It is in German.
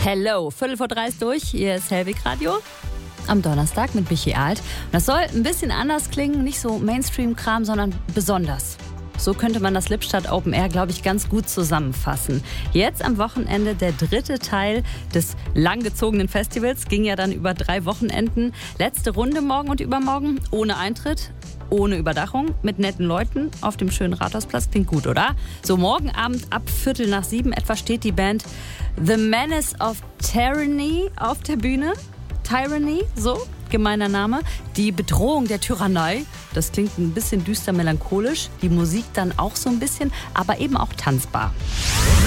Hello, 2:45 ist durch. Hier ist Hellweg Radio. Am Donnerstag mit Michi Alt. Und das soll ein bisschen anders klingen, nicht so Mainstream-Kram, sondern besonders. So könnte man das Lippstadt Open Air, glaube ich, ganz gut zusammenfassen. Jetzt am Wochenende der 3. Teil des langgezogenen Festivals. Ging ja dann über 3 Wochenenden. Letzte Runde morgen und übermorgen. Ohne Eintritt, ohne Überdachung, mit netten Leuten auf dem schönen Rathausplatz. Klingt gut, oder? So, morgen Abend ab 6:45 etwa steht die Band The Menace of Tyranny auf der Bühne. Tyranny, so, gemeiner Name. Die Bedrohung der Tyrannei, das klingt ein bisschen düster melancholisch. Die Musik dann auch so ein bisschen, aber eben auch tanzbar.